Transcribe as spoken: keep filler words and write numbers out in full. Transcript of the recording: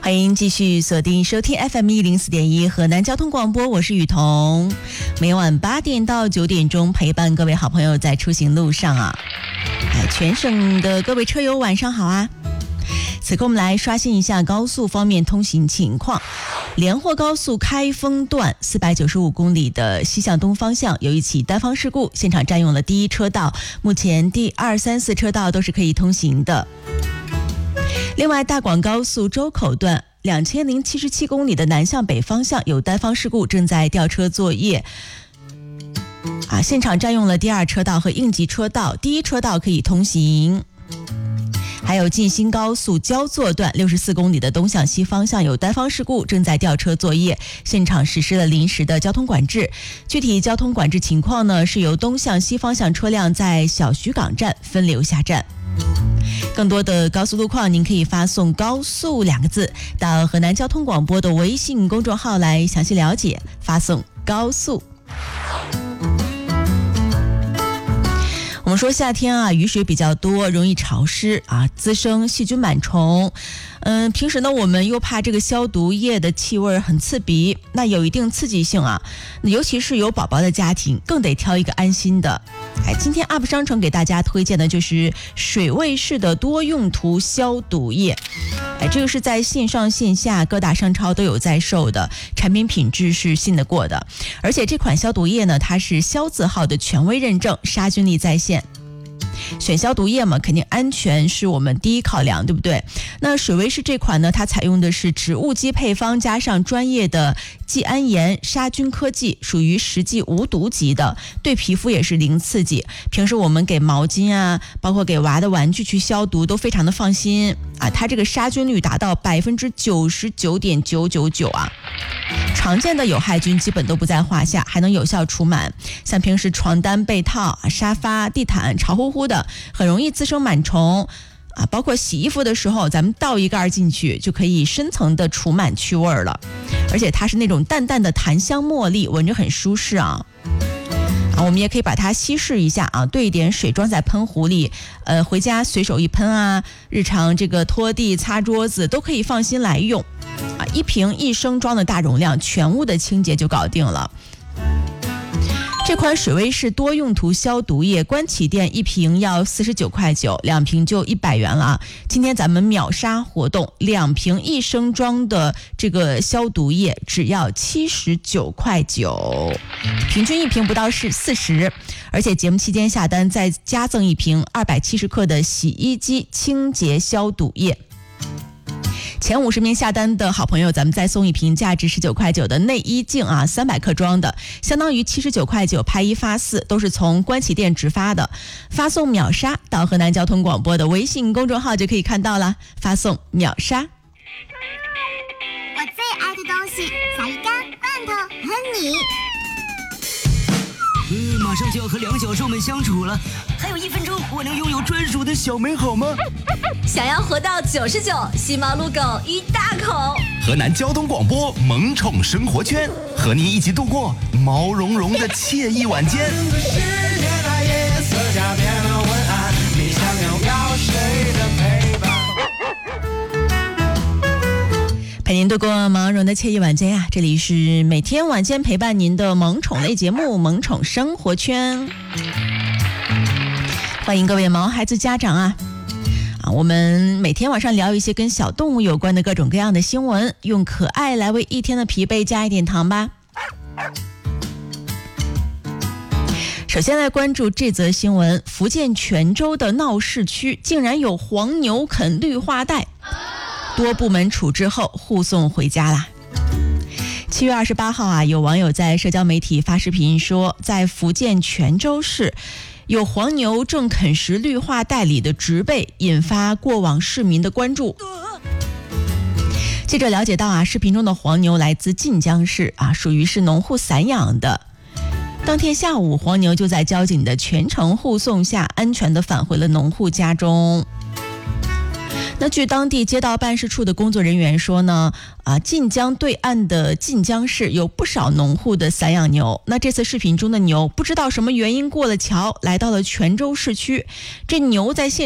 欢迎继续锁定收听 F M 一零四点一河南交通广播，我是雨桐。每晚八点到九点钟陪伴各位好朋友在出行路上啊。哎，全省的各位车友晚上好啊。此刻我们来刷新一下高速方面通行情况。连霍高速开封段四百九十五公里的西向东方向有一起单方事故，现场占用了第一车道，目前第二、三、四车道都是可以通行的。另外，大广高速周口段两千零七十七公里的南向北方向有单方事故，正在调车作业。啊，现场占用了第二车道和应急车道，第一车道可以通行。还有晋新高速焦作段六十四公里的东向西方向有单方事故，正在调车作业，现场实施了临时的交通管制。具体交通管制情况呢，是由东向西方向车辆在小徐港站分流下站。更多的高速路况，您可以发送高速两个字到河南交通广播的微信公众号来详细了解，发送高速。我们说夏天啊，雨水比较多，容易潮湿啊，滋生细菌螨虫。嗯，平时呢，我们又怕这个消毒液的气味很刺鼻，那有一定刺激性啊。尤其是有宝宝的家庭，更得挑一个安心的。哎，今天 U P 商城给大家推荐的就是水卫士的多用途消毒液。哎，这个是在线上线下各大商超都有在售的，产品品质是信得过的。而且这款消毒液呢，它是消字号的权威认证，杀菌力在线。选消毒液嘛，肯定安全是我们第一考量，对不对？那水卫士这款呢，它采用的是植物基配方加上专业的季铵盐杀菌科技，属于实际无毒级的，对皮肤也是零刺激。平时我们给毛巾啊，包括给娃的玩具去消毒都非常的放心啊，它这个杀菌率达到百分之九十九点九九九啊。常见的有害菌基本都不在话下，还能有效除螨。像平时床单、被套、沙发、地毯潮乎乎的，很容易滋生螨虫啊。包括洗衣服的时候，咱们倒一盖进去，就可以深层的除螨去味了。而且它是那种淡淡的檀香茉莉，闻着很舒适啊。啊，我们也可以把它稀释一下啊，兑一点水装在喷壶里，呃，回家随手一喷啊，日常这个拖地、擦桌子都可以放心来用。啊，一瓶一升装的大容量，全屋的清洁就搞定了。这款水卫士多用途消毒液，官旗店一瓶要四十九块九，两瓶就一百元了啊！今天咱们秒杀活动，两瓶一升装的这个消毒液只要七十九块九，平均一瓶不到是四十，而且节目期间下单再加赠一瓶二百七十克的洗衣机清洁消毒液。前五十名下单的好朋友，咱们再送一瓶价值十九块九的内衣镜啊，三百克装的，相当于七十九块九，拍一发四，都是从官旗店直发的。发送秒杀到河南交通广播的微信公众号就可以看到了，发送秒杀。 我最爱的东西，小鱼干、罐头和你。 嗯，马上就要和两小兽们相处了，还有一分钟，我能拥有专属的小美好吗？ 想要活到九十九，吸猫撸狗一大口。 河南交通广播萌宠生活圈，和您一起度过毛茸茸的惬意晚间。 陪您度过忙碌的惬意晚间呀、啊！这里是每天晚间陪伴您的萌宠类节目《萌宠生活圈》，欢迎各位毛孩子家长啊！啊，我们每天晚上聊一些跟小动物有关的各种各样的新闻，用可爱来为一天的疲惫加一点糖吧。首先来关注这则新闻：福建泉州的闹市区竟然有黄牛啃绿化带。多部门处置后护送回家啦。七月二十八号啊，有网友在社交媒体发视频说，在福建泉州市有黄牛正啃食绿化带里的植被，引发过往市民的关注。记者了解到啊，视频中的黄牛来自晋江市啊，属于是农户散养的。当天下午，黄牛就在交警的全程护送下，安全地返回了农户家中。那据当地街道办事处的工作人员说呢，啊，晋江对岸的晋江市有不少农户的散养牛。那这次视频中的牛不知道什么原因过了桥，来到了泉州市区。这牛在现